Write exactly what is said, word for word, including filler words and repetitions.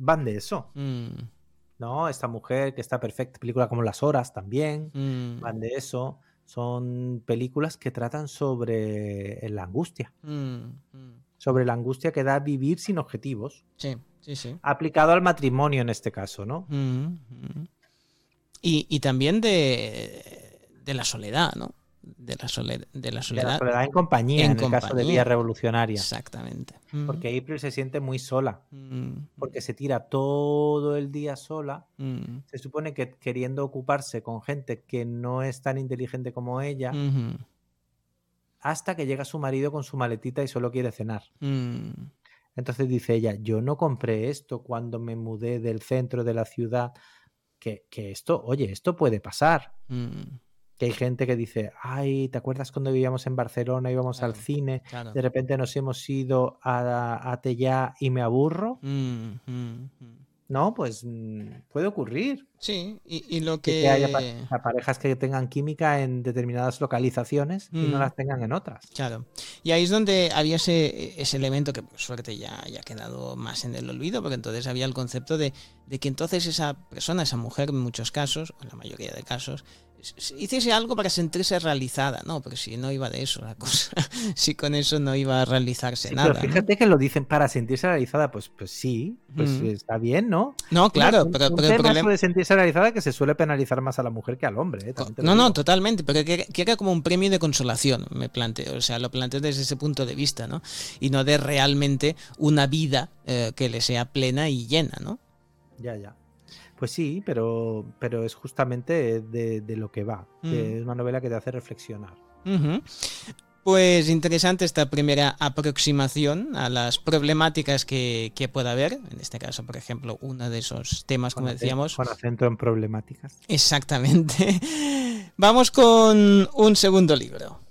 van de eso. Mm. ¿No? Esta mujer que está perfecta, película como Las Horas también, Mm. van de eso. Son películas que tratan sobre la angustia. Mm. Mm. Sobre la angustia que da vivir sin objetivos. Sí, sí, sí. Aplicado al matrimonio en este caso, ¿no? Mm. Mm. Y, y también de, de la soledad, ¿no? De la, sole, de la soledad. De la soledad en compañía, en, en el compañía. caso de Vía Revolucionaria. Exactamente. Porque April se siente muy sola. Mm. Porque se tira todo el día sola. Mm. Se supone que queriendo ocuparse con gente que no es tan inteligente como ella. Mm-hmm. Hasta que llega su marido con su maletita y solo quiere cenar. Mm. Entonces dice ella, yo no compré esto cuando me mudé del centro de la ciudad. Que, que esto, oye, esto puede pasar. Mm. Que hay gente que dice, ay, ¿te acuerdas cuando vivíamos en Barcelona, íbamos claro, al cine, claro. de repente nos hemos ido a, a Tellá y me aburro? Mm. Mm. No, pues puede ocurrir. Sí, y, y lo que, que... que haya pa parejas que tengan química en determinadas localizaciones mm. y no las tengan en otras. Claro. Y ahí es donde había ese, ese elemento que por suerte ya, ya ha quedado más en el olvido, porque entonces había el concepto de, de que entonces esa persona, esa mujer en muchos casos, en la mayoría de casos, hiciese algo para sentirse realizada, ¿no? Porque si no iba de eso la cosa, si con eso no iba a realizarse sí, nada. Pero fíjate, ¿no? Que lo dicen para sentirse realizada, pues, pues sí, pues mm. está bien, ¿no? No, claro, un, pero, un pero tema el problema de sentirse realizada que se suele penalizar más a la mujer que al hombre, ¿eh? También te lo no, digo. no, totalmente, pero que, que era como un premio de consolación, me planteo, o sea, lo planteo desde ese punto de vista, ¿no? Y no de realmente una vida eh, que le sea plena y llena, ¿no? Ya, ya. Pues sí, pero, pero es justamente de, de lo que va, mm. que es una novela que te hace reflexionar. Uh-huh. Pues interesante esta primera aproximación a las problemáticas que, que pueda haber. En este caso, por ejemplo, uno de esos temas, con como acento, decíamos. Con acento en problemáticas. Exactamente. Vamos con un segundo libro.